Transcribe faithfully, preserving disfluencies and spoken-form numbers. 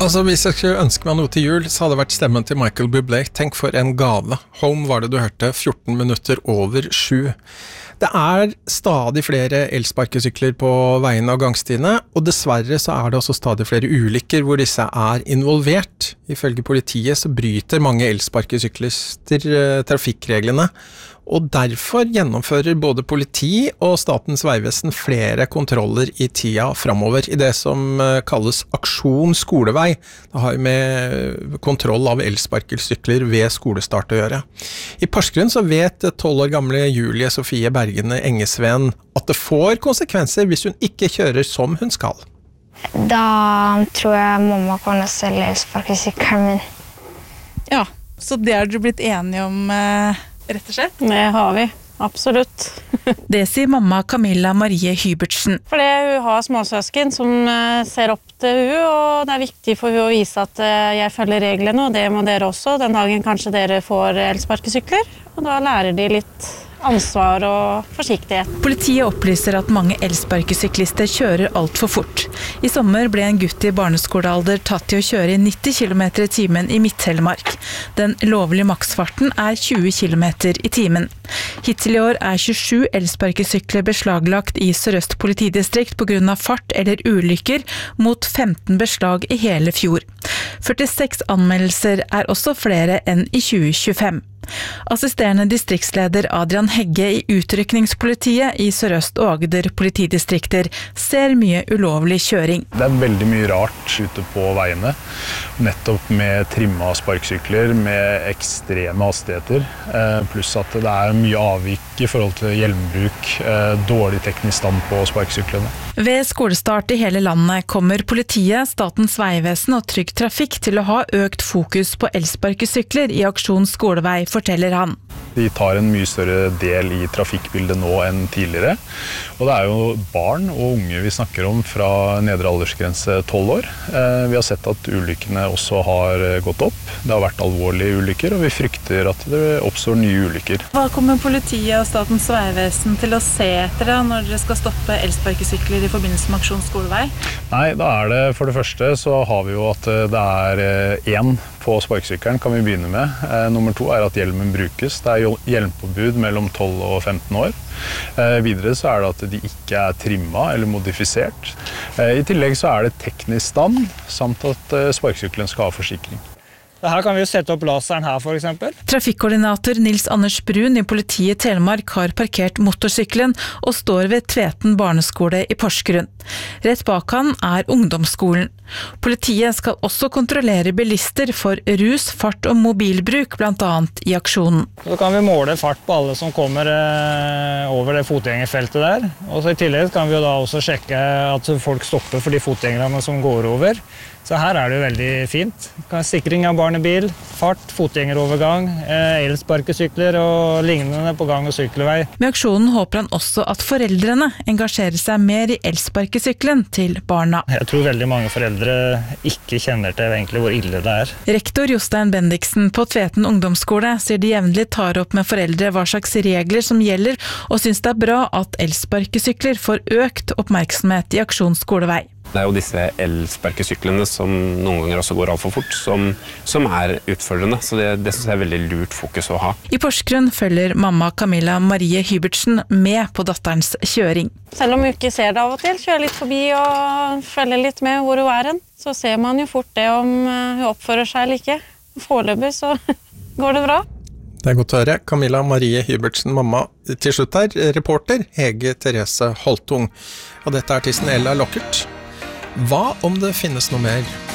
Altså, hvis jeg skulle ønske meg noe til jul, så hadde det vært stemmen til Michael Bublé. Tenk for en gave. Home var det du hørte, fjorten minutter over sju. Det er stadig flere elsparkesykler på veiene og gangstiene, og dessverre så er det også stadig flere ulykker hvor disse er involvert. Ifølge politiet så bryter mange elsparkesyklister eh, trafikkreglene, og derfor gjennomfører både politi og Statens vegvesen flere kontroller i tida fremover i det som kalles Aksjon skolevei. Det har med kontroll av elsparkesykler ved skolestart å gjøre. I Porsgrunn så vet tolv år gamle Julie Sofie Bergene Engesveen at det får konsekvenser hvis hun ikke kjører som hun skal. Da tror jeg mamma kommer til å selge elsparkesykkelen min. Ja, så det har dere blitt enige om... Eh rett og slett? Det har vi, absolutt. Det sier mamma Camilla Marie Hybertsen. Fordi hun har småsøsken som ser opp til hun, og det er viktig for hun å vise at jeg følger reglene, og det må dere også. Den dagen kanskje dere får elsparkesykler, og da lærer de litt ansvar og forsiktighet. Politiet opplyser at mange elsparkesyklister kjører alt for fort. I sommer ble en gutt i barneskolealder tatt til å kjøre i nitti kilometer i timen i Midt-Telemark. Den lovlige maksfarten er tjue kilometer i timen. Hittil i år er tjuesju elsparkesykler beslaglagt i Sør-Øst politidistrikt på grunn av fart eller ulykker, mot femten beslag i hele fjor. førtiseks anmeldelser er også flere enn i tjue tjuefem. Assisterende distriktsleder Adrian Hegge i utrykningspolitiet i Sør-Øst og Agder politidistrikter ser mye ulovlig kjøring. Det er veldig mye rart ute på veiene, nettopp med trimma sparksykler med ekstreme hastigheter, pluss at det er mye avvik i forhold til hjelmbruk, dårlig teknisk stand på sparkesyklene. Ved skolestart i hele landet kommer politiet, Statens vegvesen og Trygg Trafikk til å ha økt fokus på elsparkesykler i Aksjon skolevei, forteller han. De tar en mye større del i trafikkbildet nå enn tidligere. Og det er jo barn og unge vi snakker om fra nedre aldersgrense tolv år. Vi har sett at ulykkene også har gått opp. Det har vært alvorlige ulykker, og vi frykter at det oppstår nye ulykker. Hva kommer politiet og Statens vegvesen til å se etter da, når dere skal stoppe elsparkesykler i forbindelse med Aksjon skolevei? Nei, da er det for det første så har vi jo at det er én på sparkesykkelen kan vi begynne med. Eh, nummer to er at hjelmen brukes. Det er hjelmpåbud mellom tolv og femten år. Eh, videre så er det at de ikke er trimma eller modifisert. Eh, I tillegg så er det teknisk stand, samt at eh, sparkesykkelen skal ha forsikring. Her kan vi jo sette opp laseren her for eksempel. Trafikkoordinator Nils Anders Brun i politiet i Telemark har parkert motorsykkelen og står ved Tveten barneskole i Porsgrunn. Rett bak han er ungdomsskolen. Politiet skal også kontrollere bilister for rus, fart og mobilbruk, blant annet i aksjonen. Så kan vi måle fart på alle som kommer over det fotgjengerfeltet der. Og så i tillegg kan vi jo da også sjekke at folk stopper for de fotgjengerne som går over. Så her er det jo veldig fint. Sikring av barnebil, fart, fotgjengerovergang, elsparkesykler og lignende på gang- og sykkelvei. Med aksjonen håper han også at foreldrene engasjerer seg mer i elsparkesykkelen til barna. Jeg tror veldig mange foreldre ikke kjenner til egentlig hvor ille det er. Rektor Jostein Bendiksen på Tveten ungdomsskole sier de jevnlig tar opp med foreldre hva slags regler som gjelder, og synes det er bra at elsparkesykler får økt oppmerksomhet i Aksjon skolevei. Det er jo disse elsparkesyklene som noen ganger også går alt for fort, som, som er utfordrende. Så det, det synes jeg er veldig lurt fokus å ha. I Porsgrunn følger mamma Camilla Marie Hybertsen med på datterens kjøring. Selv om hun ikke ser det av og til, kjører litt forbi og følger litt med hvor hun er hen, så ser man jo fort det om hun oppfører seg eller ikke. Foreløpig så går det bra. Det er godt å høre. Camilla Marie Hybertsen, mamma. Til slutt her, reporter Hege Therese Holtung. Og dette er artisten Ella Lockert. Hva om det finnes noe mer?